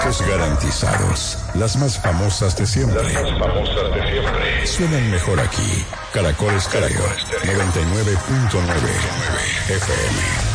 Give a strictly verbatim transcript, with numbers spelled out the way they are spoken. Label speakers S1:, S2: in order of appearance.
S1: éxitos garantizados. Las más famosas de siempre. Las más famosas de siempre. Suenan mejor aquí. Caracol Estéreo noventa y nueve punto nueve F M.